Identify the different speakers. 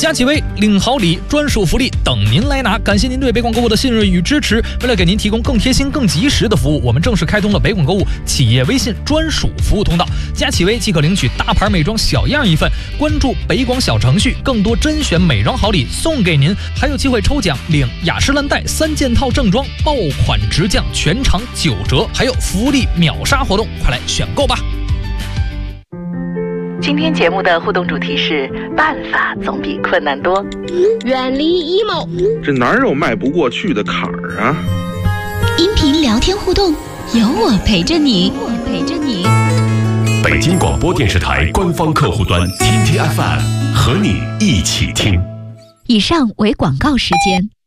Speaker 1: 佳琦威领好礼专属福利等您来拿，感谢您对北广购物的信任与支持。为了给您提供更贴心、更及时的服务，我们正式开通了北广购物企业微信专属服务通道。佳琦威即可领取大牌美妆小样1份，关注北广小程序，更多甄选美妆好礼送给您，还有机会抽奖领雅诗兰黛3件套正装，爆款直降，全场9折，还有福利秒杀活动，快来选购吧！
Speaker 2: 今天节目的互动主题是办法总比困难多，
Speaker 3: 远离 emo，
Speaker 4: 这哪有迈不过去的坎儿啊？
Speaker 5: 音频聊天互动，有我陪着你，
Speaker 6: 北京广播电视台官方客户端 TTFM 和你一起听。
Speaker 5: 以上为广告时间。